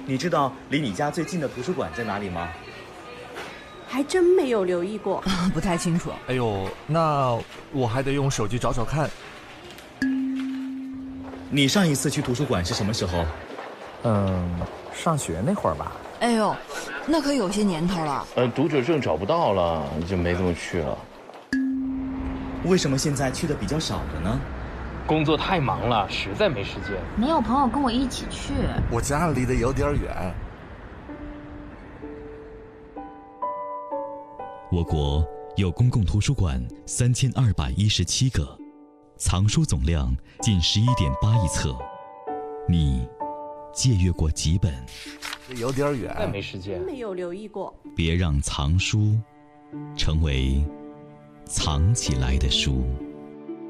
你知道离你家最近的图书馆在哪里吗？ 还真没有留意过， 不太清楚。 哎呦，那我还得用手机找找看。 你上一次去图书馆是什么时候？ 上学那会儿吧。 哎呦，那可有些年头了。 读者证找不到了，就没怎么去了。 为什么现在去的比较少了呢？ 工作太忙了，实在没时间。 没有朋友跟我一起去。 我家离得有点远。 我国有公共图书馆3217个，藏书总量近11.8亿册。你借阅过几本？ 有点远， 再没时间。 没有留意过。 别让藏书成为藏起来的书。